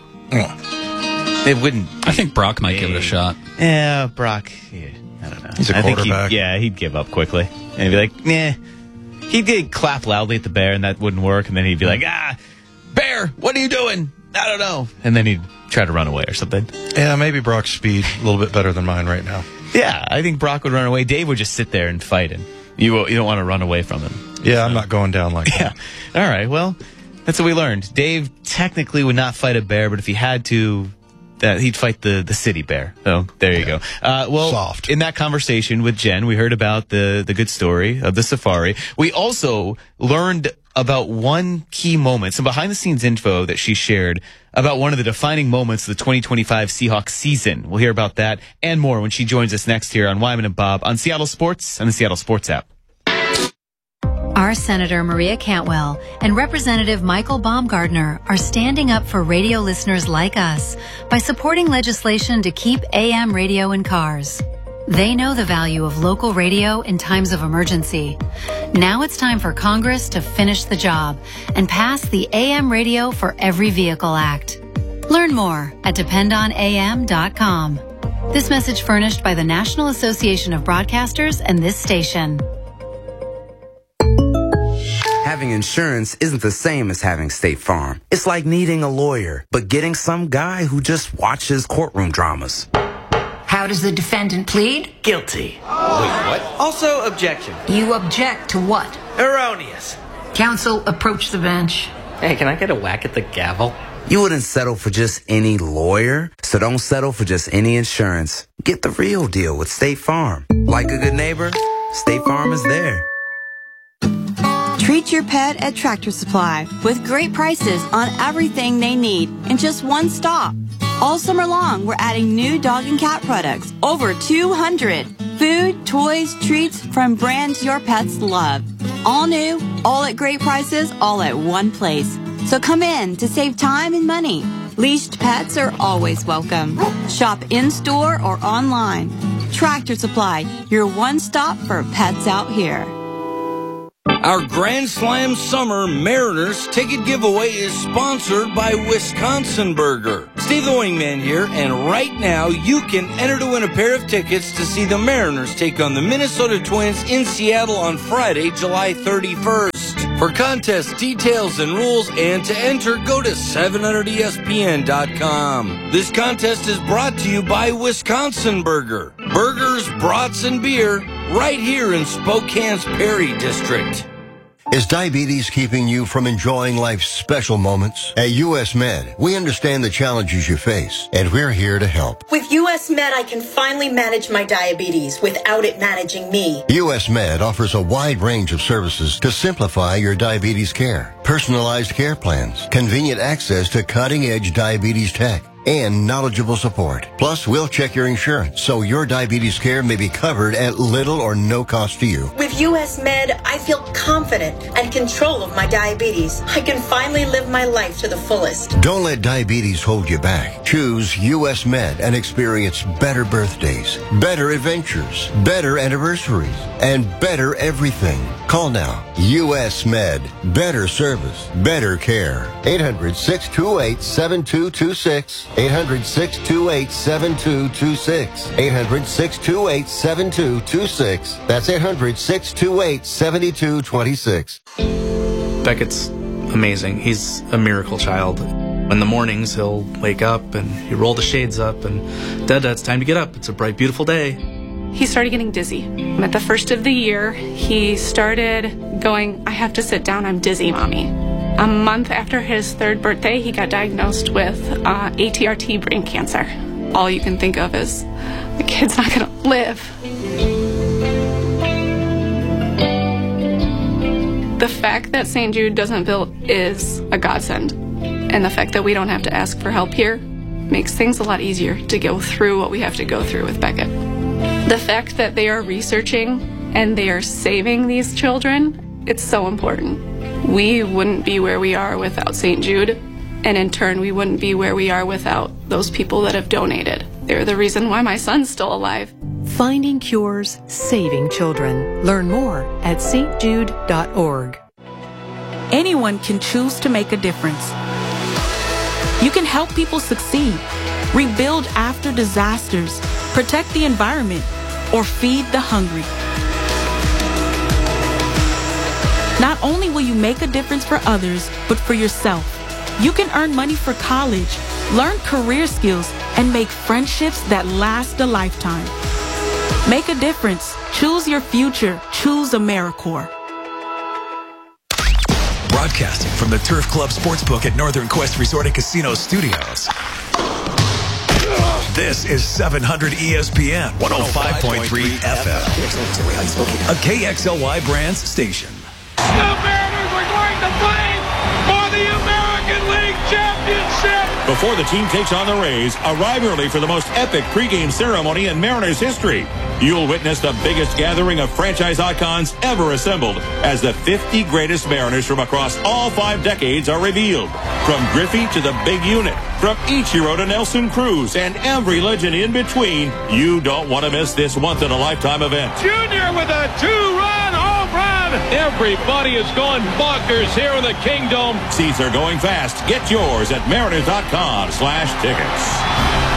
It wouldn't. I think Brock might give it a shot. Yeah, Brock. Yeah, I don't know. He's a quarterback. He'd give up quickly. And he'd be like, nah. He'd clap loudly at the bear, and that wouldn't work. And then he'd be like, bear, what are you doing? I don't know. And then he'd try to run away or something. Yeah, maybe Brock's speed a little bit better than mine right now. Yeah, I think Brock would run away. Dave would just sit there and fight, and you don't want to run away from him. Yeah, I'm not going down like that. All right, well, that's what we learned. Dave technically would not fight a bear, but if he had to, he'd fight the city bear. So there you go. Soft. In that conversation with Jen, we heard about the good story of the safari. We also learned about one key moment, some behind-the-scenes info that she shared about one of the defining moments of the 2025 Seahawks season. We'll hear about that and more when she joins us next here on Wyman and Bob on Seattle Sports and the Seattle Sports app. Our Senator Maria Cantwell and Representative Michael Baumgardner are standing up for radio listeners like us by supporting legislation to keep AM radio in cars. They know the value of local radio in times of emergency. Now it's time for Congress to finish the job and pass the AM Radio for Every Vehicle Act. Learn more at dependonam.com. This message furnished by the National Association of Broadcasters and this station. Having insurance isn't the same as having State Farm. It's like needing a lawyer, but getting some guy who just watches courtroom dramas. How does the defendant plead? Guilty. Wait, what? Also, objection. You object to what? Erroneous. Counsel, approach the bench. Hey, can I get a whack at the gavel? You wouldn't settle for just any lawyer, so don't settle for just any insurance. Get the real deal with State Farm. Like a good neighbor, State Farm is there. Treat your pet at Tractor Supply with great prices on everything they need in just one stop. All summer long, we're adding new dog and cat products, over 200. Food, toys, treats from brands your pets love. All new, all at great prices, all at one place. So come in to save time and money. Leashed pets are always welcome. Shop in-store or online. Tractor Supply, your one stop for pets out here. Our Grand Slam Summer Mariners ticket giveaway is sponsored by Wisconsin Burger. Steve the Wingman here, and right now you can enter to win a pair of tickets to see the Mariners take on the Minnesota Twins in Seattle on Friday, July 31st. For contest details and rules and to enter, go to 700ESPN.com. This contest is brought to you by Wisconsin Burger. Burgers, brats, and beer right here in Spokane's Perry District. Is diabetes keeping you from enjoying life's special moments? At U.S. Med, we understand the challenges you face, and we're here to help. With U.S. Med, I can finally manage my diabetes without it managing me. U.S. Med offers a wide range of services to simplify your diabetes care. Personalized care plans, convenient access to cutting-edge diabetes tech, and knowledgeable support. Plus, we'll check your insurance so your diabetes care may be covered at little or no cost to you. With U.S. Med, I feel confident and control of my diabetes. I can finally live my life to the fullest. Don't let diabetes hold you back. Choose U.S. Med and experience better birthdays, better adventures, better anniversaries, and better everything. Call now. U.S. Med. Better service, better care. 800-628-7226. 800-628-7226. 800-628-7226. That's 800-628-7226. Beckett's amazing. He's a miracle child. In the mornings, he'll wake up and he'll roll the shades up and, Dad, it's time to get up. It's a bright, beautiful day. He started getting dizzy. At the first of the year, he started going, I have to sit down, I'm dizzy, Mommy. A month after his 3rd birthday, he got diagnosed with ATRT brain cancer. All you can think of is, the kid's not going to live. The fact that St. Jude doesn't bill is a godsend. And the fact that we don't have to ask for help here makes things a lot easier to go through what we have to go through with Beckett. The fact that they are researching and they are saving these children, it's so important. We wouldn't be where we are without St. Jude, and in turn, we wouldn't be where we are without those people that have donated. They're the reason why my son's still alive. Finding cures, saving children. Learn more at stjude.org. Anyone can choose to make a difference. You can help people succeed, rebuild after disasters, protect the environment, or feed the hungry. Not only will you make a difference for others, but for yourself. You can earn money for college, learn career skills, and make friendships that last a lifetime. Make a difference. Choose your future. Choose AmeriCorps. Broadcasting from the Turf Club Sportsbook at Northern Quest Resort and Casino Studios. This is 700 ESPN 105.3 FM, a KXLY Brands station. The Mariners are going to play for the American League Championship. Before the team takes on the Rays, arrive early for the most epic pregame ceremony in Mariners history. You'll witness the biggest gathering of franchise icons ever assembled as the 50 greatest Mariners from across all 5 decades are revealed. From Griffey to the Big Unit, from Ichiro to Nelson Cruz, and every legend in between, you don't want to miss this once-in-a-lifetime event. Junior with a 2-run home run. Everybody is going bonkers here in the Kingdom. Seats are going fast. Get yours at mariners.com/tickets.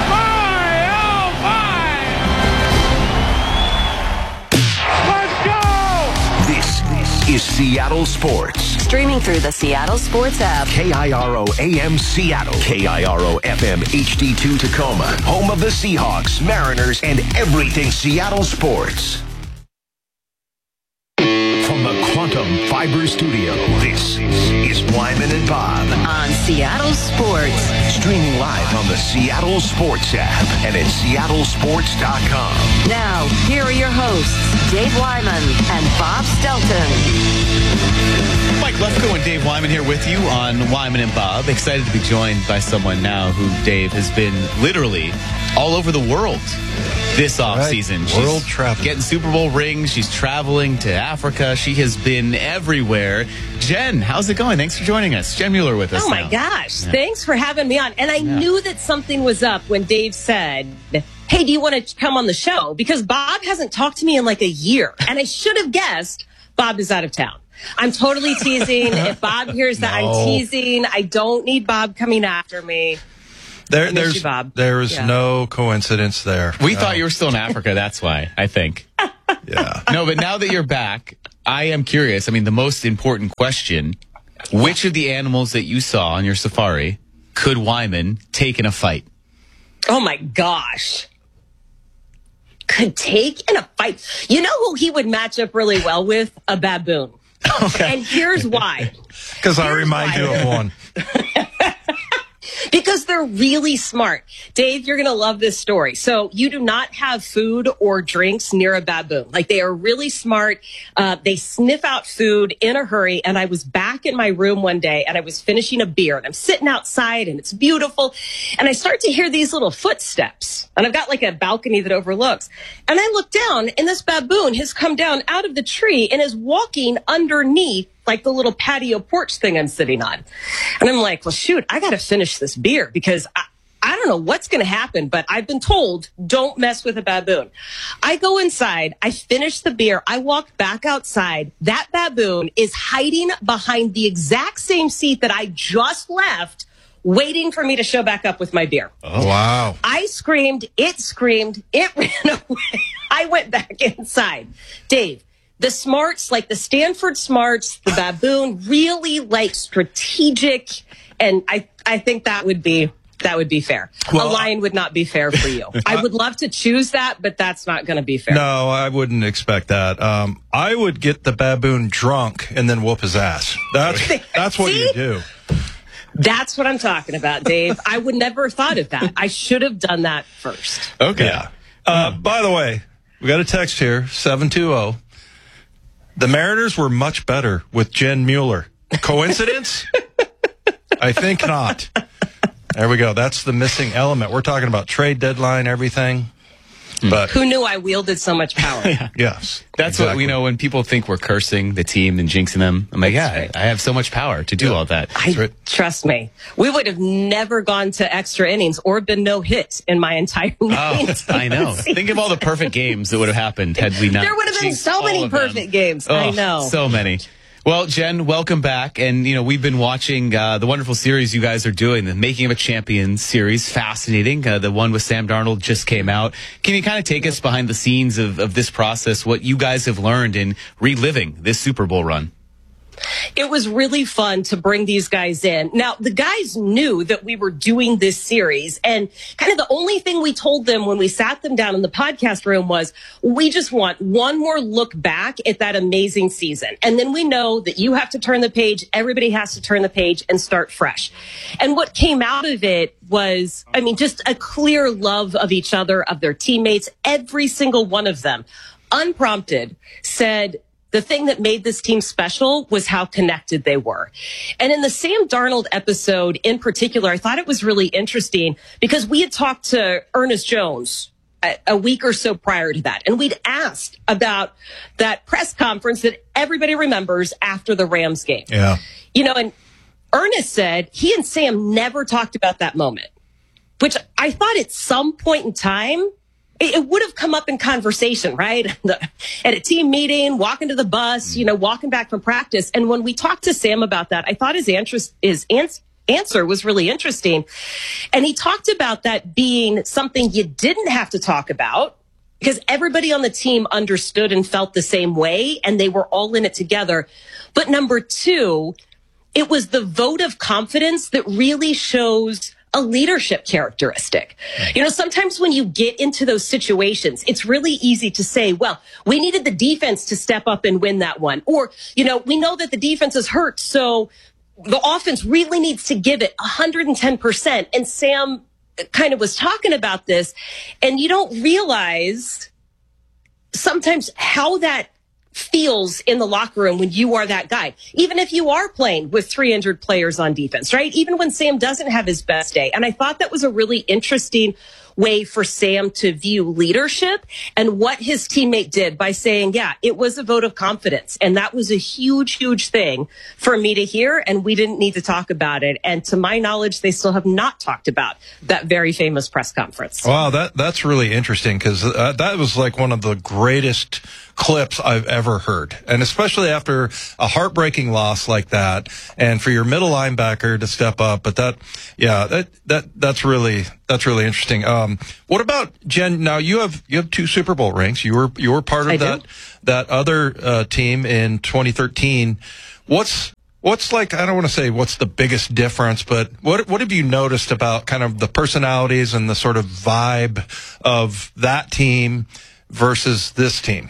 Is Seattle Sports. Streaming through the Seattle Sports app. KIRO AM Seattle. KIRO FM HD2 Tacoma. Home of the Seahawks, Mariners, and everything Seattle sports. From the Quantum Fiber Studio, this is Wyman and Bob. On Seattle Sports. Streaming live on the Seattle Sports app and at seattlesports.com. Now, here are your hosts, Dave Wyman and Bob Stelton. Mike Lefko and Dave Wyman here with you on Wyman and Bob. Excited to be joined by someone now who, Dave, has been literally all over the world this offseason. Right. World travel. Getting Super Bowl rings. She's traveling to Africa. She has been everywhere. Jen, how's it going? Thanks for joining us. Jen Mueller with us. Oh, my now. gosh. Yeah. Thanks for having me on. And I knew that something was up when Dave said, hey, do you want to come on the show? Because Bob hasn't talked to me in like a year. And I should have guessed Bob is out of town. I'm totally teasing. If Bob hears that I'm teasing, I don't need Bob coming after me. There's no coincidence there. We thought you were still in Africa. That's why, I think. Yeah. No, but now that you're back, I am curious. I mean, the most important question, which of the animals that you saw on your safari could Wyman take in a fight? Oh, my gosh. Could take in a fight. You know who he would match up really well with? A baboon. Okay. And here's why. Because I remind you of one. Because they're really smart. Dave, you're going to love this story. So you do not have food or drinks near a baboon. Like, they are really smart. They sniff out food in a hurry. And I was back in my room one day and I was finishing a beer and I'm sitting outside and it's beautiful. And I start to hear these little footsteps and I've got like a balcony that overlooks. And I look down and this baboon has come down out of the tree and is walking underneath like the little patio porch thing I'm sitting on. And I'm like, well, shoot, I got to finish this beer because I don't know what's going to happen, but I've been told don't mess with a baboon. I go inside, I finish the beer, I walk back outside. That baboon is hiding behind the exact same seat that I just left, waiting for me to show back up with my beer. Oh, wow. I screamed, it ran away. I went back inside. Dave, the smarts, like the Stanford smarts, the baboon, really like strategic. And I think that would be fair. Well, a lion would not be fair for you. I would love to choose that, but that's not going to be fair. No, I wouldn't expect that. I would get the baboon drunk and then whoop his ass. That's what you do. That's what I'm talking about, Dave. I would never have thought of that. I should have done that first. Okay. Yeah. By the way, we got a text here, 720. The Mariners were much better with Jen Mueller. Coincidence? I think not. There we go. That's the missing element. We're talking about trade deadline, everything. But who knew I wielded so much power? Yes. That's exactly what we know when people think we're cursing the team and jinxing them. I'm like, I have so much power to do all that. Trust me. We would have never gone to extra innings or been no hit in my entire I know. Think of all the perfect games that would have happened had we not. There would have been so many perfect games. I know. So many. Well, Jen, welcome back. And, we've been watching the wonderful series you guys are doing, the Making of a Champion series. Fascinating. The one with Sam Darnold just came out. Can you kind of take us behind the scenes of this process, what you guys have learned in reliving this Super Bowl run? It was really fun to bring these guys in. Now, the guys knew that we were doing this series, and kind of the only thing we told them when we sat them down in the podcast room was, we just want one more look back at that amazing season. And then we know that you have to turn the page, everybody has to turn the page and start fresh. And what came out of it was, just a clear love of each other, of their teammates. Every single one of them, unprompted, said, the thing that made this team special was how connected they were. And in the Sam Darnold episode in particular, I thought it was really interesting because we had talked to Ernest Jones a week or so prior to that. And we'd asked about that press conference that everybody remembers after the Rams game. Yeah. And Ernest said he and Sam never talked about that moment, which I thought at some point in time, it would have come up in conversation, right? At a team meeting, walking to the bus, walking back from practice. And when we talked to Sam about that, I thought his answer was really interesting. And he talked about that being something you didn't have to talk about because everybody on the team understood and felt the same way, and they were all in it together. But number two, it was the vote of confidence that really shows a leadership characteristic. Sometimes when you get into those situations, it's really easy to say, well, we needed the defense to step up and win that one. Or, we know that the defense is hurt, so the offense really needs to give it 110%. And Sam kind of was talking about this, and you don't realize sometimes how that feels in the locker room when you are that guy, even if you are playing with 3 injured players on defense, right? Even when Sam doesn't have his best day. And I thought that was a really interesting way for Sam to view leadership and what his teammate did by saying, yeah, it was a vote of confidence. And that was a huge, huge thing for me to hear. And we didn't need to talk about it. And to my knowledge, they still have not talked about that very famous press conference. Wow, that's really interesting, because that was like one of the greatest clips I've ever heard. And especially after a heartbreaking loss like that, and for your middle linebacker to step up. But that's really interesting. What about Jen? Now you have 2 Super Bowl rings. You were part of that other team in 2013. What's like, I don't want to say what's the biggest difference, but what have you noticed about kind of the personalities and the sort of vibe of that team versus this team?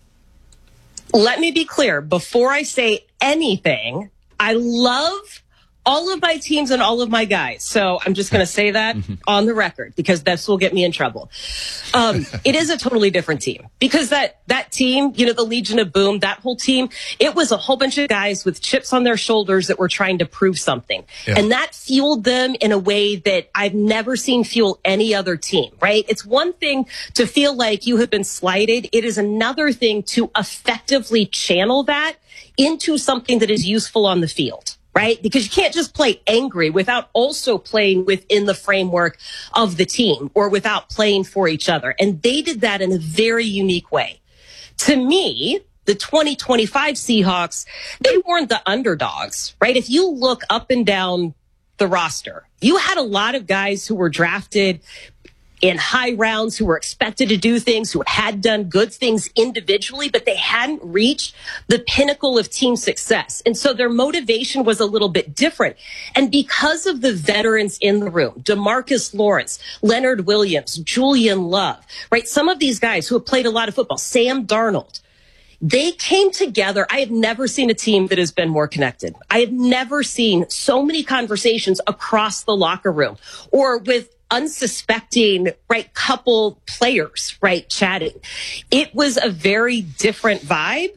Let me be clear. Before I say anything, I love all of my teams and all of my guys. So I'm just going to say that on the record, because this will get me in trouble. It is a totally different team, because that team, you know, the Legion of Boom, that whole team, it was a whole bunch of guys with chips on their shoulders that were trying to prove something. Yeah. And that fueled them in a way that I've never seen fuel any other team, right? It's one thing to feel like you have been slighted. It is another thing to effectively channel that into something that is useful on the field. Right? Because you can't just play angry without also playing within the framework of the team or without playing for each other. And they did that in a very unique way. To me, the 2025 Seahawks, they weren't the underdogs, right? If you look up and down the roster, you had a lot of guys who were drafted in high rounds, who were expected to do things, who had done good things individually, but they hadn't reached the pinnacle of team success. And so their motivation was a little bit different. And because of the veterans in the room, DeMarcus Lawrence, Leonard Williams, Julian Love, right? Some of these guys who have played a lot of football, Sam Darnold, they came together. I have never seen a team that has been more connected. I have never seen so many conversations across the locker room or with unsuspecting, right, couple players, right, chatting. It was a very different vibe.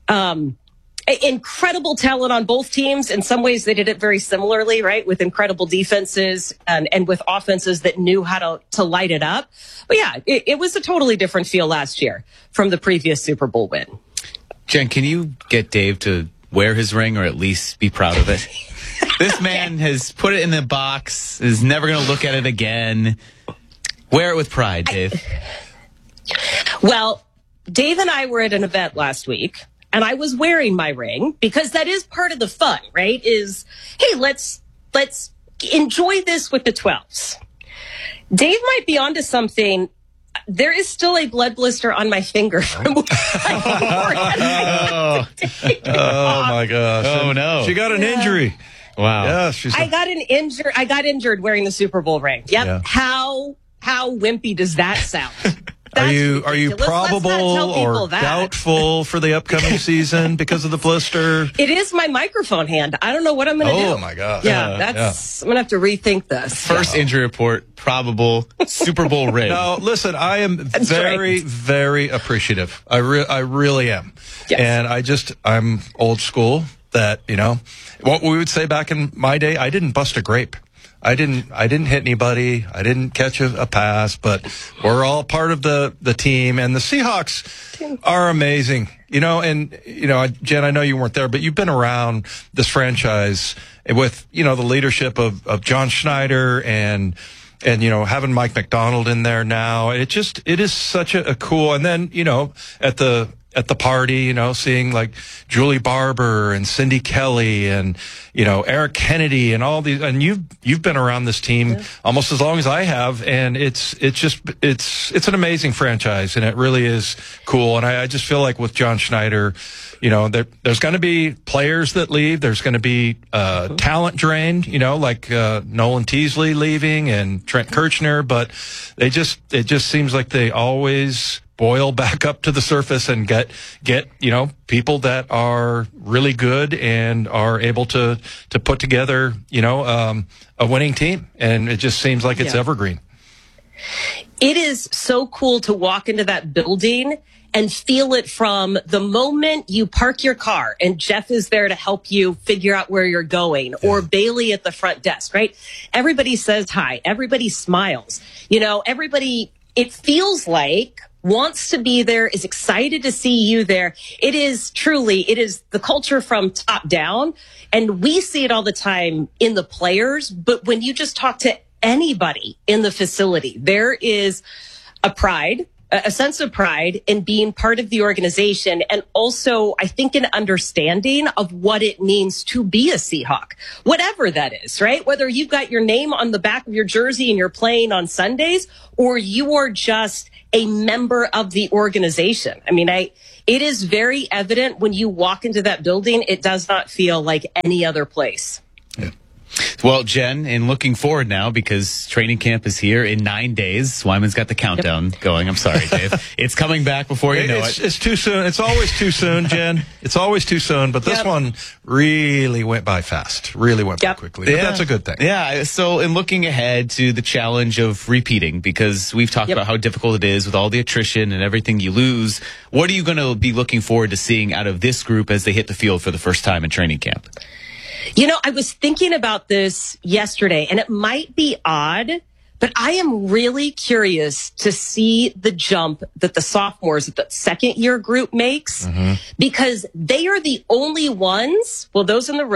Incredible talent on both teams. In some ways, they did it very similarly, right, with incredible defenses and with offenses that knew how to light it up. But yeah, it was a totally different feel last year from the previous Super Bowl win. Jen, can you get Dave to wear his ring or at least be proud of it? This man has put it in the box, is never going to look at it again. Wear it with pride, Dave. Well, Dave and I were at an event last week, and I was wearing my ring because that is part of the fun, right? Is, hey, let's enjoy this with the 12s. Dave might be onto something. There is still a blood blister on my finger from when I Oh my gosh. Oh no. She got an injury. Wow. Yeah, I got injured wearing the Super Bowl ring. Yep. Yeah. How wimpy does that sound? Are you probable or doubtful for the upcoming season because of the blister? It is my microphone hand. I don't know what I'm going to do. Oh my gosh. Yeah, I'm going to have to rethink this. First injury report, probable Super Bowl ring. No, listen, I am very appreciative. I really am. Yes. And I'm old school that, you know, what we would say back in my day, I didn't bust a grape. I didn't hit anybody. I didn't catch a pass, but we're all part of the team, and the Seahawks are amazing. You know, and, you know, Jen, I know you weren't there, but you've been around this franchise with, you know, the leadership of John Schneider and, you know, having Mike McDonald in there now. It is such a cool, and then, you know, at the party, you know, seeing like Julie Barber and Cindy Kelly and, you know, Eric Kennedy and all these, and you've been around this team almost as long as I have. And it's an amazing franchise, and it really is cool. And I just feel like with John Schneider, you know, there's going to be players that leave. There's going to be, talent drained, you know, like, Nolan Teasley leaving and Trent Kirchner, but it just seems like they always boil back up to the surface and get, you know, people that are really good and are able to put together, you know, a winning team. And it just seems like it's evergreen. It is so cool to walk into that building and feel it from the moment you park your car and Jeff is there to help you figure out where you're going, or Bailey at the front desk, right? Everybody says hi. Everybody smiles. Everybody, it feels like, wants to be there, is excited to see you there. It is the culture from top down. And we see it all the time in the players. But when you just talk to anybody in the facility, there is a sense of pride in being part of the organization. And also, I think, an understanding of what it means to be a Seahawk, whatever that is, right? Whether you've got your name on the back of your jersey and you're playing on Sundays, or you are just a member of the organization. I mean, it is very evident when you walk into that building, it does not feel like any other place. Yeah. Well, Jen, in looking forward now, because training camp is here in 9 days. Wyman's got the countdown going. I'm sorry, Dave. It's coming back before you know it. It's too soon. It's always too soon, Jen. It's always too soon. But this one really went by fast. Really went by quickly. But that's a good thing. Yeah. So in looking ahead to the challenge of repeating, because we've talked about how difficult it is with all the attrition and everything you lose, what are you going to be looking forward to seeing out of this group as they hit the field for the first time in training camp? I was thinking about this yesterday, and it might be odd, but I am really curious to see the jump that the sophomores, the second-year group makes, because they are the only ones, those in the